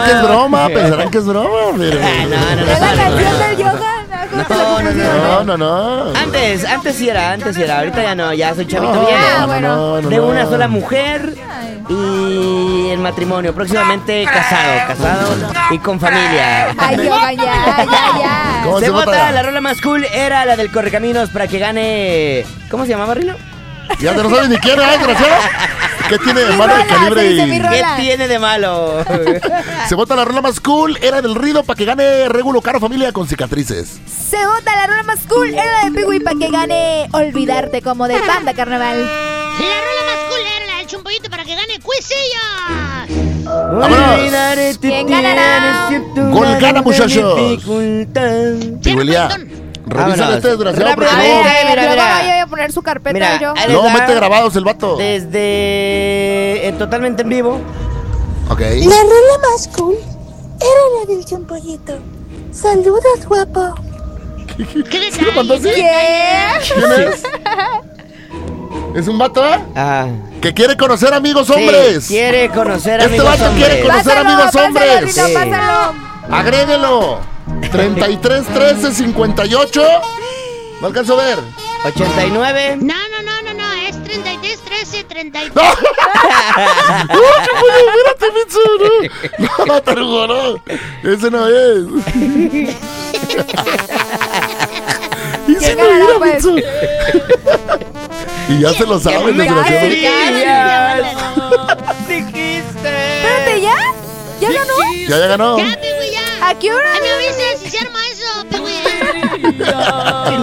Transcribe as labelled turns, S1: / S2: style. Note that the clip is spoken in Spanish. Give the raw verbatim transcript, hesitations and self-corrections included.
S1: que es broma, pensarán que es broma. Pero...
S2: Ah, no, no, no.
S3: ¿Es la
S2: no,
S3: canción
S2: no.
S3: del yoga?
S2: No, no,
S1: No, no, no.
S2: Antes, antes sí era, antes sí era. Ahorita ya no, ya soy chavito
S1: No,
S2: bien.
S3: Ah,
S1: no,
S3: bueno.
S1: no, no,
S2: De
S1: no.
S2: una sola mujer y el matrimonio. Próximamente casado, casado y con familia.
S3: Ay, yoga, ya, ya, ya.
S1: ¿Cómo
S2: Se
S1: se vota?
S2: vota, la rola más cool era la del Correcaminos para que gane... ¿Cómo se llamaba, Rino?
S1: Ya te no sabes ni quién, ¿eh, desgraciado? ¿Qué tiene de
S3: Mi
S1: malo el
S3: rola,
S1: calibre?
S3: se dice
S1: Y...
S3: mi rola.
S2: ¿Qué
S3: Hola.
S2: tiene de malo?
S1: Se vota la rola más cool, era del Rido para que gane Regulo Caro Familia con cicatrices.
S3: Se vota la rola más cool, era la de Pigui para que gane Olvidarte como de Banda Carnaval.
S4: La rola más cool era la del Chumpollito para que gane Cuisillos.
S1: ¡Vámonos!
S3: ¿Quién ganará?
S1: Gol gana, muchachos. Piguelia,
S2: Vámonos.
S1: revisa este desgraciado porque
S2: Rápido.
S3: A ver,
S1: luego,
S3: a ver,
S2: mira,
S3: luego
S2: mira.
S3: yo voy a poner su carpeta
S2: Mira,
S3: yo.
S2: ahí les
S1: luego
S2: va.
S1: mete grabados el vato.
S2: Desde eh, totalmente en vivo.
S1: Ok.
S5: La rola más cool era la del Chompollito. Saludos, guapo.
S4: ¿Qué
S1: ¿Sí lo mandó así?
S3: ¿Qué?
S1: ¿Quién es? ¿Es un vato, eh?
S2: Ah,
S1: Que quiere conocer amigos
S2: sí,
S1: hombres.
S2: quiere conocer
S1: Este
S2: amigos
S1: vato
S2: hombres.
S1: quiere conocer
S3: Pásalo,
S1: amigos
S3: pásalo,
S1: hombres.
S3: Rito,
S2: Sí.
S3: pásalo.
S1: Agréguelo. treinta y tres, trece, cincuenta y ocho. No alcanzo a ver.
S2: ochenta y nueve.
S4: No, no, no, no, no, es treinta y tres, trece, treinta y
S1: ¡No! ¡No, Chupoyo, espérate, Mitsu! No, no, tarugo, no. Ese no es. Y si
S3: ¿Quién
S1: no
S3: ganará,
S1: era,
S3: pues?
S1: Mitsu. Y ya se lo saben,
S2: me
S1: desgraciado.
S2: querías. Dijiste.
S3: Espérate, ¿ya? ¿Ya ganó?
S1: Ya, ya ganó.
S4: Ya, Pigui, ya.
S3: ¿A qué hora?
S4: Ay, me avisas si se arma eso, Pigui.